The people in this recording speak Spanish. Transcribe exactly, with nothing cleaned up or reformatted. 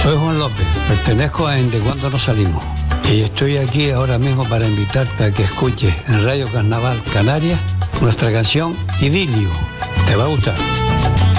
Soy Juan López, pertenezco a ¿De cuándo nos salimos? Y estoy aquí ahora mismo para invitarte a que escuches en Radio Carnaval Canarias nuestra canción Idilio. Te va a gustar.